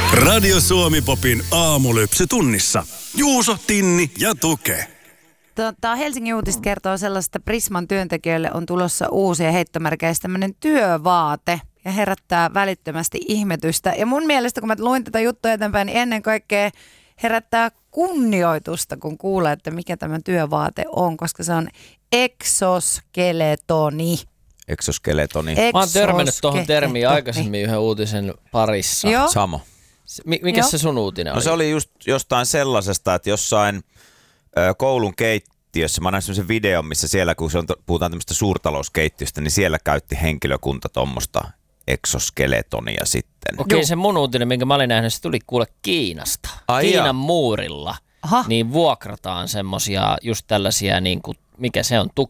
Radio Suomi Popin aamulypsy tunnissa. Juuso, Tinni ja Tuke. Helsingin uutiset kertoo sellaista, että Prisman työntekijöille on tulossa uusia heittomerkeissä tämmöinen työvaate ja herättää välittömästi ihmetystä. Ja mun mielestä, kun mä luin tätä juttua eteenpäin, niin ennen kaikkea herättää kunnioitusta, kun kuulee, että mikä tämä työvaate on, koska se on eksoskeletoni. Eksoskeletoni. Mä oon törmännyt tuohon termiin aikaisemmin yhden uutisen parissa. Joo. Samo. Mikä se sun uutinen oli? No se oli just jostain sellaisesta, että jossain koulun keittiössä, mä näin semmoisen videon, missä siellä, kun puhutaan tämmöistä suurtalouskeittiöstä, niin siellä käytti henkilökunta tuommoista eksoskeletonia sitten. Okei, se mun uutinen, minkä mä olin nähnyt, se tuli kuule Kiinasta. Kiinan muurilla. Aha. Niin vuokrataan semmosia just tällaisia, niin kuin, mikä se on,